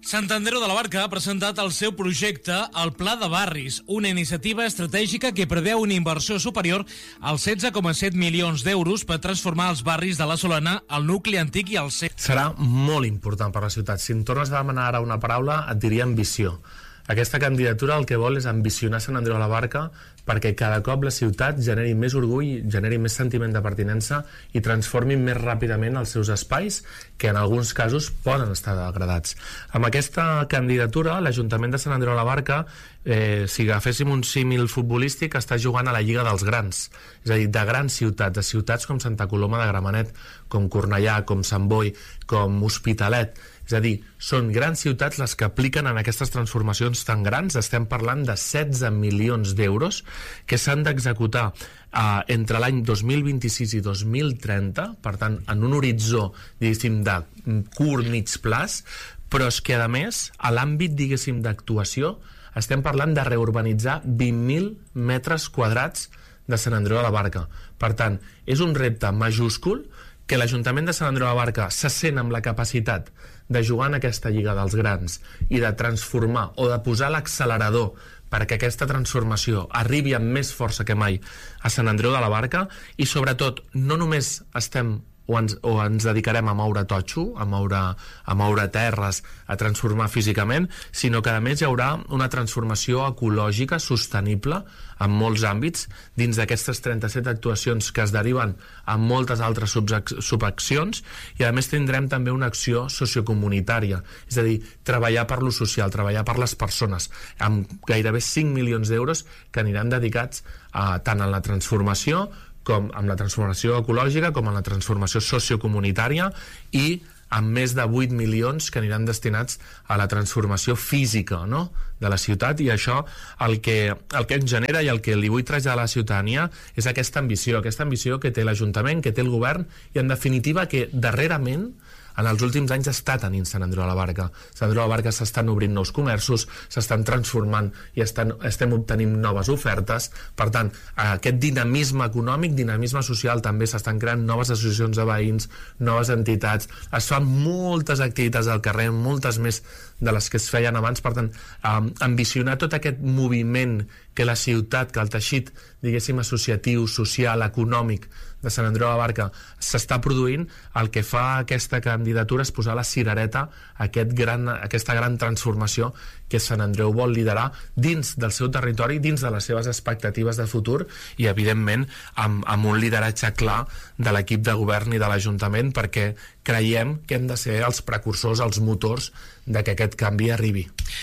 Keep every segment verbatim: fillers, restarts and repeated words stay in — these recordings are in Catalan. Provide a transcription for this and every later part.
Sant Andreu de la Barca ha presentat el seu projecte, el Pla de Barris, una iniciativa estratègica que preveu una inversió superior als setze coma set milions d'euros per transformar els barris de la Solana, el nucli antic i el centre. Serà molt important per la ciutat. Si em tornes a demanar ara una paraula, et diria ambició. Aquesta candidatura el que vol és ambicionar Sant Andreu de la Barca perquè cada cop la ciutat generi més orgull, generi més sentiment de pertinença i transformi més ràpidament els seus espais, que en alguns casos poden estar degradats. Amb aquesta candidatura, l'Ajuntament de Sant Andreu de la Barca, eh, si agaféssim un símil futbolístic, està jugant a la Lliga dels Grans, és a dir, de grans ciutats, de ciutats com Santa Coloma de Gramenet, com Cornellà, com Sant Boi, com Hospitalet. És a dir, són grans ciutats les que apliquen en aquestes transformacions tan grans. Estem parlant de setze milions d'euros que s'han d'executar eh, entre l'any dos mil vint-i-sis i dos mil trenta, per tant, en un horitzó, diguéssim, de curt mig plaç, però és que, a més, a l'àmbit, diguéssim, d'actuació, estem parlant de reurbanitzar vint mil metres quadrats de Sant Andreu de la Barca. Per tant, és un repte majúscul que l'Ajuntament de Sant Andreu de la Barca se sent amb la capacitat de jugar en aquesta Lliga dels Grans i de transformar o de posar l'accelerador perquè aquesta transformació arribi amb més força que mai a Sant Andreu de la Barca. I sobretot no només estem o ens, o ens dedicarem a moure totxo, a moure, a moure terres, a transformar físicament, sinó que a més hi haurà una transformació ecològica sostenible en molts àmbits dins d'aquestes trenta-set actuacions que es deriven en moltes altres subaccions, i a més tindrem també una acció sociocomunitària, és a dir, treballar per lo social, treballar per les persones, amb gairebé cinc milions d'euros que aniran dedicats a, tant a la transformació com amb la transformació ecològica, com amb la transformació sociocomunitària, i amb més de vuit milions que aniran destinats a la transformació física, no?, de la ciutat. I això el que, el que ens genera i el que li vull traslladar a la ciutadania és aquesta ambició, aquesta ambició que té l'Ajuntament, que té el govern, i en definitiva que darrerament en els últims anys està tenint Sant Andreu de la Barca. Sant Andreu de la Barca s'estan obrint nous comerços, s'estan transformant i estan, estem obtenint noves ofertes. Per tant, aquest dinamisme econòmic, dinamisme social, també s'estan creant noves associacions de veïns, noves entitats, es fan moltes activitats al carrer, moltes més de les que es feien abans. Per tant, um, ambicionar tot aquest moviment que la ciutat, que el teixit, diguéssim, associatiu, social, econòmic de Sant Andreu de la Barca s'està produint, el que fa aquesta candidatura és posar la cirereta a aquest gran, aquesta gran transformació que Sant Andreu vol liderar dins del seu territori, dins de les seves expectatives de futur, i evidentment amb, amb un lideratge clar de l'equip de govern i de l'Ajuntament, perquè creiem que hem de ser els precursors, els motors de que aquest canvi arribi.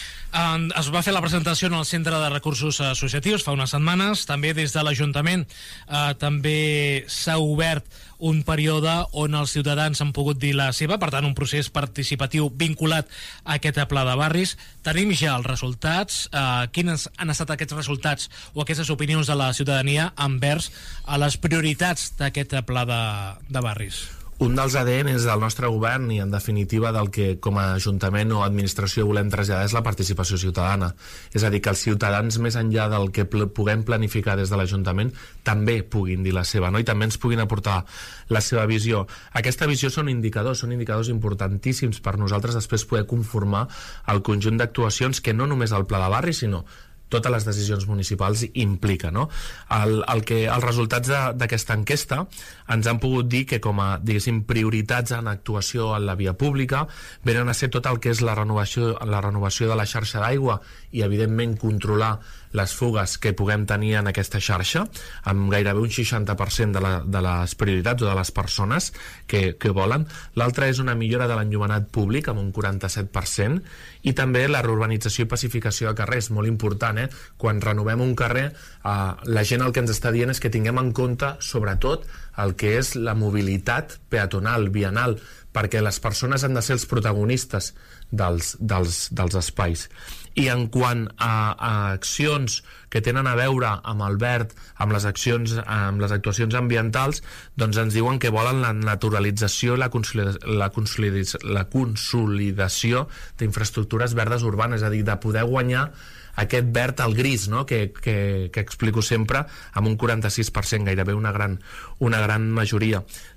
Uh, es va fer la presentació en el Centre de Recursos Associatius fa unes setmanes. També des de l'Ajuntament uh, també s'ha obert un període on els ciutadans han pogut dir la seva, per tant un procés participatiu vinculat a aquest pla de barris. Tenim ja els resultats. Uh, quins han estat aquests resultats o aquestes opinions de la ciutadania envers a les prioritats d'aquest pla de, de barris? Un dels A D Ns del nostre govern i en definitiva del que com a Ajuntament o administració volem traslladar és la participació ciutadana. És a dir, que els ciutadans, més enllà del que pl- puguem planificar des de l'Ajuntament, també puguin dir la seva, no? I també ens puguin aportar la seva visió. Aquesta visió són indicadors, són indicadors importantíssims per nosaltres després poder conformar el conjunt d'actuacions que no només el pla de barri, sinó totes les decisions municipals implica, no? El, el que, els resultats d'aquesta enquesta ens han pogut dir que com a, diguéssim, prioritats en actuació en la via pública venen a ser tot el que és la renovació, la renovació de la xarxa d'aigua i, evidentment, controlar les fugues que puguem tenir en aquesta xarxa, amb gairebé un seixanta per cent de, la, de les prioritats o de les persones que, que volen. L'altra és una millora de l'enllumenat públic amb un quaranta-set per cent, i també la reurbanització i pacificació de carrers, molt important, eh? Quan renovem un carrer, eh, la gent el que ens està dient és que tinguem en compte sobretot el que és la mobilitat peatonal, vianal, perquè les persones han de ser els protagonistes dels, dels, dels espais. I en quant a, a accions que tenen a veure amb el verd, amb les accions, amb les actuacions ambientals, doncs ens diuen que volen la naturalització i la, la, la consolidació d'infraestructures verdes urbanes, és a dir, de poder guanyar aquest verd al gris, no? que, que, que explico sempre, amb un quaranta-sis per cent, gairebé una gran, una gran majoria.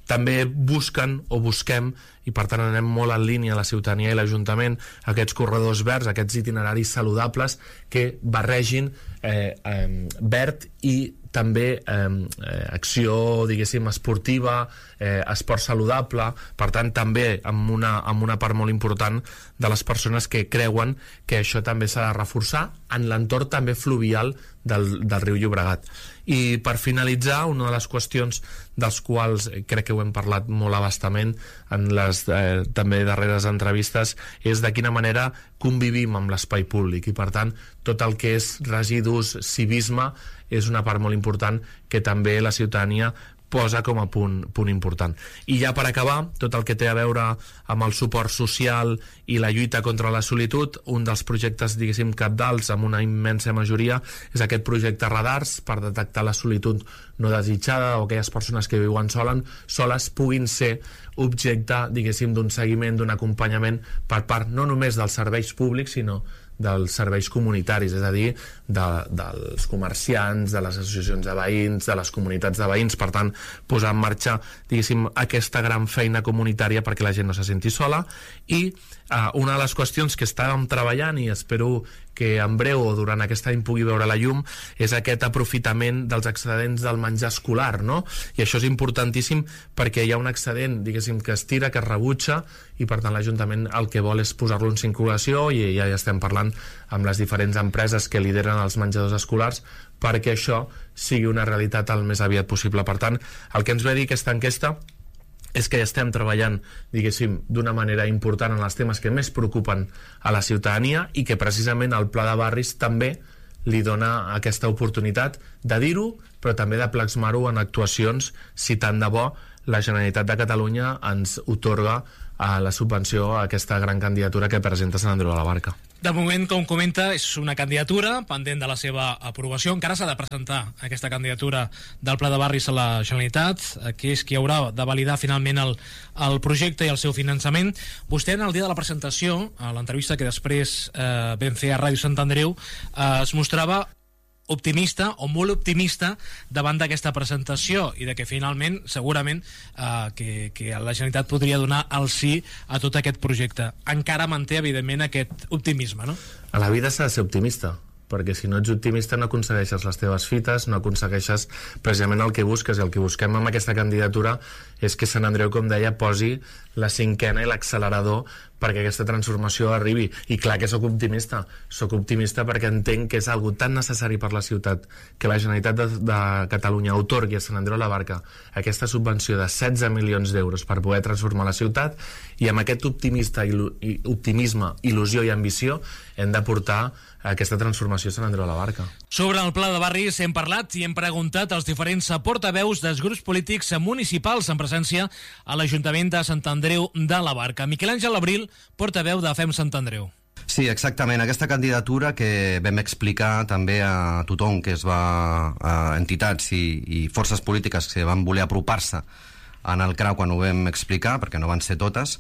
també busquen o busquem, i per tant anem molt en línia la ciutadania i l'Ajuntament, aquests corredors verds, aquests itineraris saludables que barregin eh, eh, verd i també eh, acció, diguéssim, esportiva, eh, esport saludable, per tant també amb una, amb una part molt important de les persones que creuen que això també s'ha de reforçar en l'entorn també fluvial del, del riu Llobregat. I per finalitzar, una de les qüestions dels quals crec que ho hem parlat molt abastament en les eh, també darreres entrevistes és de quina manera convivim amb l'espai públic, i per tant tot el que és residus, civisme, és una part molt important que també la ciutadania posa com a punt, punt important. I ja per acabar, tot el que té a veure amb el suport social i la lluita contra la solitud, un dels projectes, diguéssim, cabdals, amb una immensa majoria, és aquest projecte Radars per detectar la solitud no desitjada, o aquelles persones que viuen solen, soles puguin ser objecte, diguéssim, d'un seguiment, d'un acompanyament per part no només dels serveis públics, sinó dels serveis comunitaris, és a dir, de, dels comerciants, de les associacions de veïns, de les comunitats de veïns, per tant, posar en marxa, diguéssim, aquesta gran feina comunitària perquè la gent no se senti sola. I eh, una de les qüestions que estàvem treballant, i espero que en breu o durant aquest any pugui veure la llum, és aquest aprofitament dels excedents del menjar escolar, no? I això és importantíssim perquè hi ha un excedent, diguéssim, que es tira, que es rebutja, i per tant l'Ajuntament el que vol és posar-lo en circulació, i ja estem parlant amb les diferents empreses que lideren els menjadors escolars perquè això sigui una realitat el més aviat possible. Per tant, el que ens ve a dir aquesta enquesta és que estem treballant, diguéssim, d'una manera important en els temes que més preocupen a la ciutadania, i que precisament el Pla de Barris també li dona aquesta oportunitat de dir-ho, però també de plasmar-ho en actuacions si tant de bo la Generalitat de Catalunya ens otorga a la subvenció a aquesta gran candidatura que presenta Sant Andreu de la Barca. De moment, com comenta, és una candidatura pendent de la seva aprovació. Encara s'ha de presentar aquesta candidatura del Pla de Barris a la Generalitat, que és qui haurà de validar finalment el, el projecte i el seu finançament. Vostè, en el dia de la presentació, a l'entrevista que després eh, vam fer a Ràdio Sant Andreu, eh, es mostrava optimista o molt optimista davant d'aquesta presentació i de que finalment, segurament, eh, que, que la Generalitat podria donar el sí a tot aquest projecte. Encara manté, evidentment, aquest optimisme, no? A la vida s'ha de ser optimista, perquè si no ets optimista no aconsegueixes les teves fites, no aconsegueixes precisament el que busques, i el que busquem amb aquesta candidatura és que Sant Andreu, com deia, posi la cinquena i l'accelerador perquè aquesta transformació arribi. I clar que sóc optimista, sóc optimista perquè entenc que és algo tan necessari per la ciutat que la Generalitat de, de Catalunya otorgui a Sant Andreu de la Barca aquesta subvenció de setze milions d'euros per poder transformar la ciutat, i amb aquest optimista, il, i, optimisme, il·lusió i ambició hem de portar aquesta transformació a Sant Andreu de la Barca. Sobre el Pla de Barris hem parlat i hem preguntat als diferents portaveus dels grups polítics municipals en presència a l'Ajuntament de Sant Andreu de la Barca. Miquel Àngel Abril, portaveu de Fem Sant Andreu. Sí, exactament. Aquesta candidatura que vam explicar també a tothom que es va, a entitats i, i forces polítiques que van voler apropar-se en el C R A U quan ho vam explicar, perquè no van ser totes,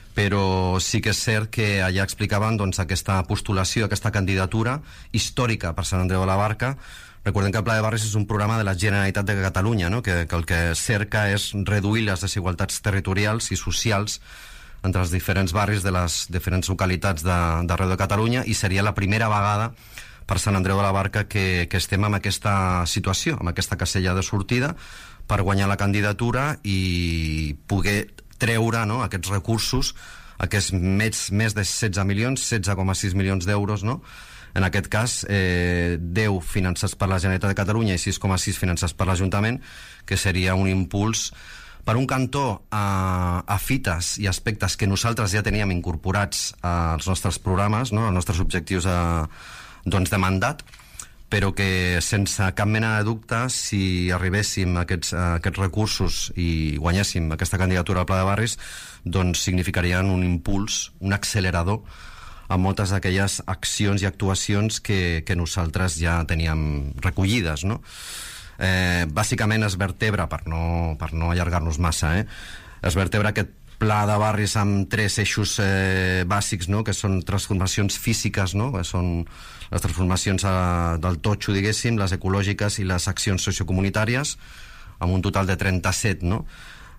però sí que és cert que allà explicaven doncs, aquesta postulació, aquesta candidatura històrica per Sant Andreu de la Barca. Recordem que el Pla de Barris és un programa de la Generalitat de Catalunya, no? que, que el que cerca és reduir les desigualtats territorials i socials entre els diferents barris de les diferents localitats d'arreu de Catalunya, i seria la primera vegada per Sant Andreu de la Barca que, que estem en aquesta situació, amb aquesta casella de sortida per guanyar la candidatura i poder treure, no, aquests recursos, aquests més, més de setze milions, setze coma sis milions d'euros, no? En aquest cas, eh, deu finançats per la Generalitat de Catalunya i sis coma sis finançats per l'Ajuntament, que seria un impuls per un cantó a, a fites i aspectes que nosaltres ja teníem incorporats als nostres programes, no? als nostres objectius a, doncs de mandat, però que sense cap mena de dubte, si arribéssim a aquests, a aquests recursos i guanyéssim aquesta candidatura al Pla de Barris, doncs significarien un impuls, un accelerador a moltes d'aquelles accions i actuacions que, que nosaltres ja teníem recollides, no? Eh, bàsicament es vertebra, per no, per no allargar-nos massa, eh? es vertebra aquest pla de barris amb tres eixos eh, bàsics, no? que són transformacions físiques, no? que són les transformacions a, del totxo, diguéssim, les ecològiques i les accions sociocomunitàries, amb un total de trenta-set, no?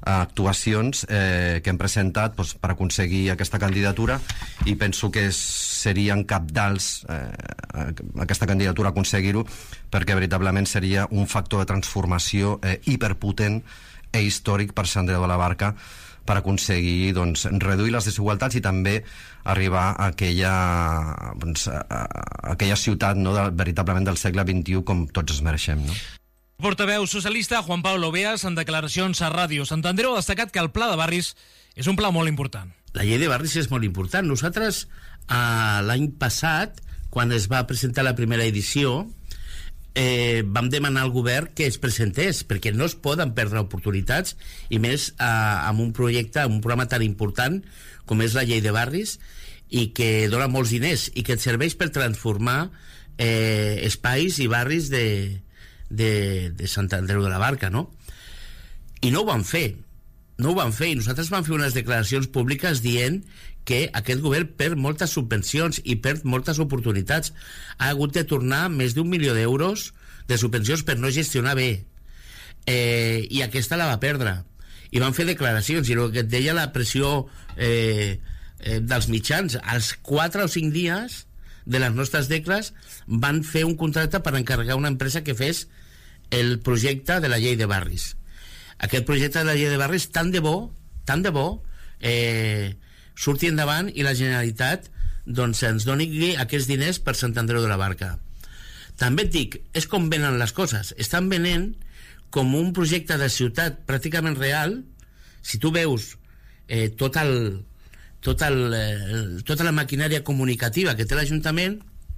actuacions eh, que hem presentat doncs, per aconseguir aquesta candidatura, i penso que serien cabdals eh, aquesta candidatura aconseguir-ho, perquè veritablement seria un factor de transformació eh, hiperpotent i històric per Sant Andreu de la Barca, per aconseguir doncs, reduir les desigualtats i també arribar a aquella, doncs, a, a aquella ciutat, no, de, veritablement del segle vint-i-u, com tots es mereixem, no? Portaveu socialista Juan Pablo Beas, en declaracions a Ràdio Sant Andreu, ha destacat que el pla de barris és un pla molt important. La llei de barris és molt important. Nosaltres, eh, l'any passat, quan es va presentar la primera edició, eh, vam demanar al govern que es presentés, perquè no es poden perdre oportunitats, i més eh, amb un projecte, amb un programa tan important com és la llei de barris, i que dona molts diners i que et serveix per transformar eh, espais i barris de, de, de Sant Andreu de la Barca, no? I no ho van fer, no ho van fer, i nosaltres vam fer unes declaracions públiques dient que aquest govern perd moltes subvencions i perd moltes oportunitats. Ha hagut de tornar més d'un milió d'euros de subvencions per no gestionar bé, eh, i aquesta la va perdre, i van fer declaracions, i el que et deia la pressió eh, eh, dels mitjans, als quatre o cinc dies de les nostres decles van fer un contracte per encarregar una empresa que fes el projecte de la llei de barris. Aquest projecte de la llei de barris, tant de bo, tant de bo, eh, surti endavant i la Generalitat doncs ens doni aquests diners per Sant Andreu de la Barca. També et dic, és com venen les coses. Estan venent com un projecte de ciutat pràcticament real. Si tu veus eh, tot el, tot el, eh, tota la maquinària comunicativa que té l'Ajuntament,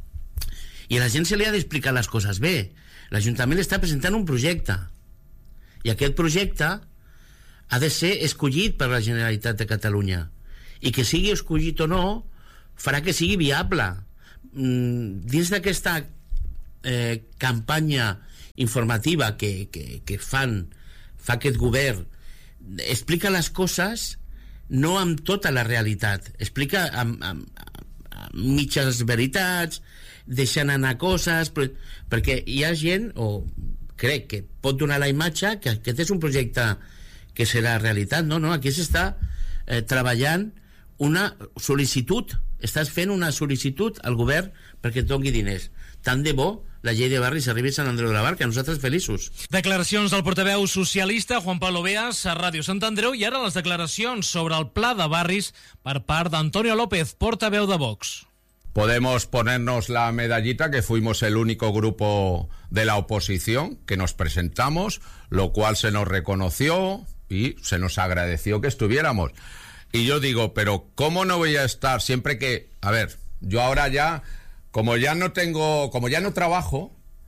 i a la gent se li ha d'explicar les coses bé. L'Ajuntament està presentant un projecte, i aquest projecte ha de ser escollit per la Generalitat de Catalunya, i que sigui escollit o no farà que sigui viable. Mm, dins d'aquesta eh, campanya informativa que, que, que fan fa aquest govern, explica les coses no amb tota la realitat, explica amb, amb, amb mitges veritats, deixant anar coses, però, perquè hi ha gent, o crec que pot donar la imatge que aquest és un projecte que serà realitat. No, no, aquí s'està eh, treballant una sol·licitud, estàs fent una sol·licitud al govern perquè et doni diners. Tant de bo la llei de barris arribi a Sant Andreu de la Barca, nosaltres feliços. Declaracions del portaveu socialista Juan Pablo Beas a Ràdio Sant Andreu, i ara les declaracions sobre el pla de barris per part d'Antonio López, portaveu de Vox. Podemos ponernos la medallita que fuimos el único grupo de la oposición que nos presentamos, lo cual se nos reconoció y se nos agradeció que estuviéramos. Y yo digo, pero ¿cómo no voy a estar siempre que... A ver, yo ahora ya, como ya no tengo, como ya no trabajo,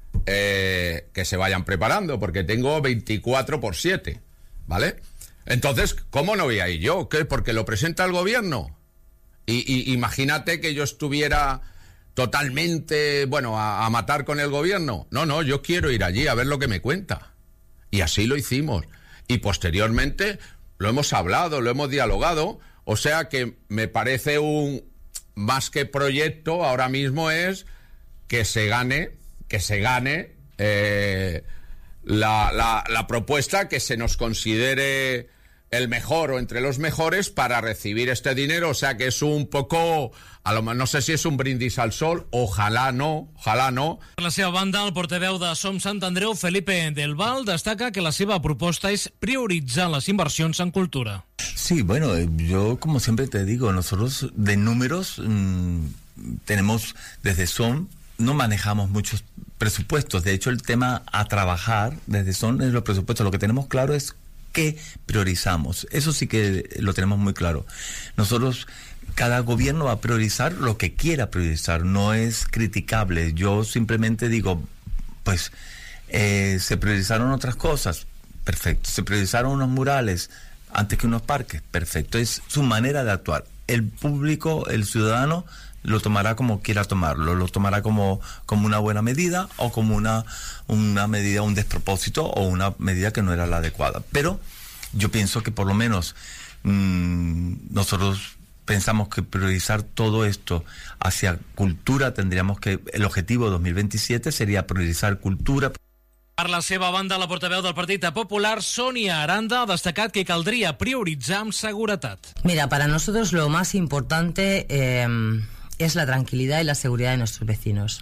eh, que se vayan preparando, porque tengo veinticuatro por siete, ¿vale? Entonces, ¿cómo no voy a ir yo? ¿Qué? ¿Porque lo presenta el gobierno? Y, y imagínate que yo estuviera totalmente, bueno, a, a matar con el gobierno. No, no, yo quiero ir allí a ver lo que me cuenta. Y así lo hicimos. Y posteriormente... lo hemos hablado, lo hemos dialogado, o sea que me parece un más que proyecto, ahora mismo es que se gane, que se gane eh, la, la, la propuesta, que se nos considere el mejor o entre los mejores para recibir este dinero, o sea que es un poco, a lo mejor no sé si es un brindis al sol, ojalá no, ojalá no. Per la seva banda, el portaveu de Som Sant Andreu, Felipe Del Val, destaca que la seva proposta és prioritzar les inversions en cultura. Sí, bueno, yo como siempre te digo, nosotros de números mmm, tenemos desde Som, no manejamos muchos presupuestos, de hecho el tema a trabajar desde Som es los presupuestos, lo que tenemos claro es qué priorizamos. Eso sí que lo tenemos muy claro. Nosotros, cada gobierno va a priorizar lo que quiera priorizar, no es criticable. Yo simplemente digo, pues, eh, se priorizaron otras cosas, perfecto. Se priorizaron unos murales antes que unos parques, perfecto. Es su manera de actuar. El público, el ciudadano, lo tomará como quiera tomarlo, lo tomará como, como una buena medida o como una, una medida, un despropósito o una medida que no era la adecuada. Pero yo pienso que por lo menos mmm, nosotros pensamos que priorizar todo esto hacia cultura, tendríamos que, el objetivo dos mil veintisiete sería priorizar cultura. Per la seva banda, la portaveu del Partit Popular, Sonia Aranda, ha destacat que caldria prioritzar amb seguretat. Mira, para nosotros lo más importante eh, es la tranquilidad y la seguridad de nuestros vecinos.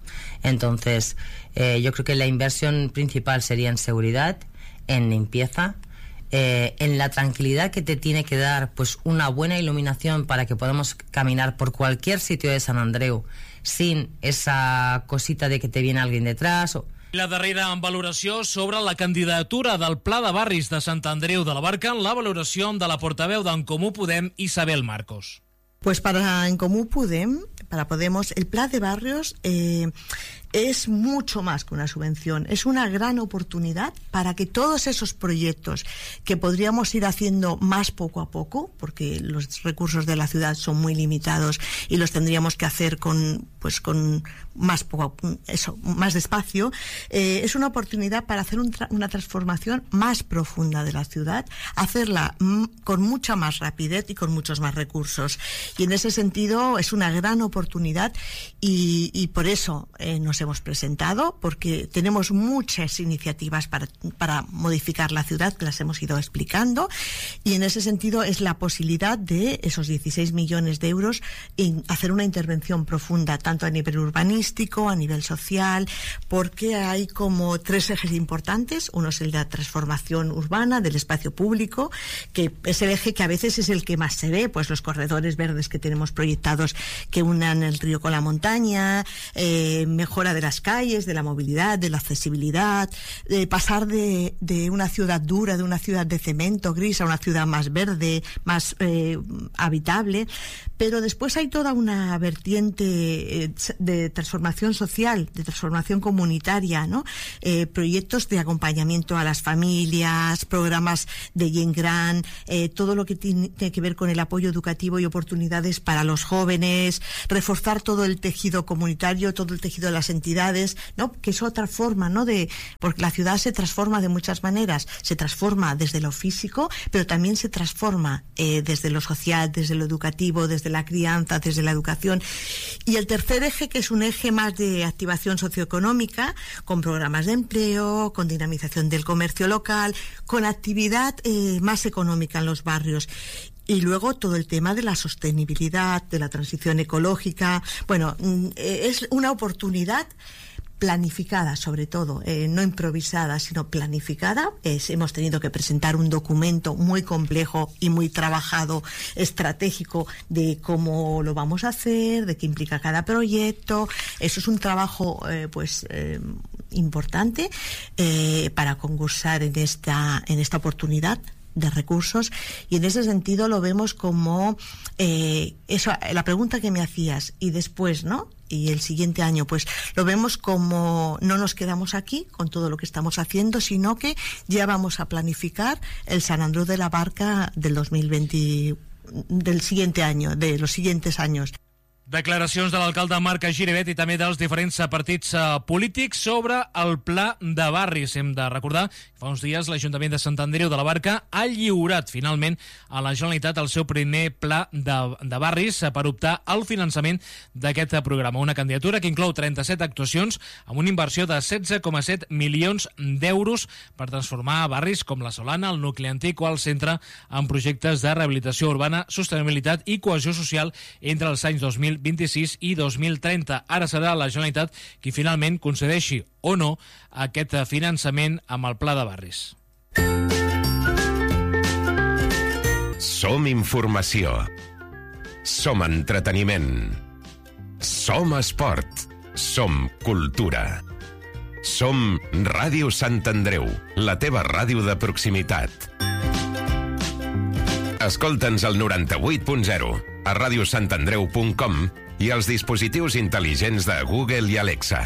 Entonces, eh, yo creo que la inversión principal sería en seguridad, en limpieza, eh, en la tranquilidad que te tiene que dar pues una buena iluminación para que podamos caminar por cualquier sitio de San Andreu sin esa cosita de que te viene alguien detrás o... La darrera valoració sobre la candidatura del Pla de Barris de Sant Andreu de la Barca, la valoració de la portaveu d'en Comú Podem, Isabel Marcos. Pues para En Comú Podem, para Podemos, el Plan de Barrios eh, es mucho más que una subvención, es una gran oportunidad para que todos esos proyectos que podríamos ir haciendo más poco a poco, porque los recursos de la ciudad son muy limitados y los tendríamos que hacer con pues con más poco, eso, más despacio, eh, es una oportunidad para hacer un tra- una transformación más profunda de la ciudad, hacerla m- con mucha más rapidez y con muchos más recursos. Y en ese sentido es una gran oportunidad y, y por eso eh, nos hemos presentado, porque tenemos muchas iniciativas para, para modificar la ciudad, que las hemos ido explicando, y en ese sentido es la posibilidad de esos dieciséis millones de euros en hacer una intervención profunda, tanto a nivel urbanístico, a nivel social, porque hay como tres ejes importantes. Uno es el de la transformación urbana del espacio público, que es el eje que a veces es el que más se ve, pues los corredores verdes que tenemos proyectados que unan el río con la montaña, eh, mejora de las calles, de la movilidad, de la accesibilidad, de pasar de, de una ciudad dura, de una ciudad de cemento gris a una ciudad más verde, más eh, habitable. Pero después hay toda una vertiente eh, de transformación social, de transformación comunitaria, ¿no? Eh, proyectos de acompañamiento a las familias, programas de Gent Gran, eh, todo lo que tiene, tiene que ver con el apoyo educativo y oportunidades para los jóvenes, reforzar todo el tejido comunitario, todo el tejido de las entidades, ¿no? Que es otra forma, ¿no? De, porque la ciudad se transforma de muchas maneras, se transforma desde lo físico, pero también se transforma eh, desde lo social, desde lo educativo, desde la crianza, desde la educación. Y el tercer eje, que es un eje más de activación socioeconómica, con programas de empleo, con dinamización del comercio local, con actividad eh, más económica en los barrios. Y luego todo el tema de la sostenibilidad, de la transición ecológica. Bueno, es una oportunidad planificada, sobre todo, eh, no improvisada, sino planificada. Es, hemos tenido que presentar un documento muy complejo y muy trabajado, estratégico, de cómo lo vamos a hacer, de qué implica cada proyecto. Eso es un trabajo eh, pues eh, importante eh, para concursar en esta, en esta oportunidad de recursos, y en ese sentido lo vemos como eh, eso, la pregunta que me hacías, y después, ¿no? Y el siguiente año, pues lo vemos como no nos quedamos aquí con todo lo que estamos haciendo, sino que ya vamos a planificar el Sant Andreu de la Barca del dos mil veinte, del siguiente año, de los siguientes años. Declaracions de l'alcalde Marc Giribet i també dels diferents partits uh, polítics sobre el pla de barris. Hem de recordar que fa uns dies l'Ajuntament de Sant Andreu de la Barca ha lliurat finalment a la Generalitat el seu primer pla de, de barris per optar al finançament d'aquest programa. Una candidatura que inclou trenta-set actuacions amb una inversió de setze coma set milions d'euros per transformar barris com la Solana, el nucli antic o el centre en projectes de rehabilitació urbana, sostenibilitat i cohesió social entre els anys dos mil vint-i-sis i dos mil trenta. Ara serà la Generalitat qui finalment concedeixi o no aquest finançament amb el Pla de Barris. Som informació. Som entreteniment. Som esport. Som cultura. Som Ràdio Sant Andreu, la teva ràdio de proximitat. Escolta'ns al noranta-vuit punt zero, a radiosantandreu punt com i als dispositius intel·ligents de Google i Alexa.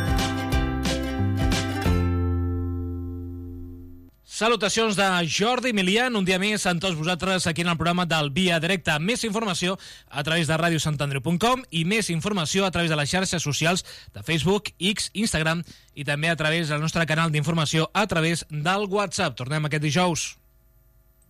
Salutacions de Jordi Milian, un dia més amb tots vosaltres aquí en el programa del Via Directa. Més informació a través de radiosantandreu punt com i més informació a través de les xarxes socials de Facebook, X, Instagram i també a través del nostre canal d'informació a través del WhatsApp. Tornem aquest dijous.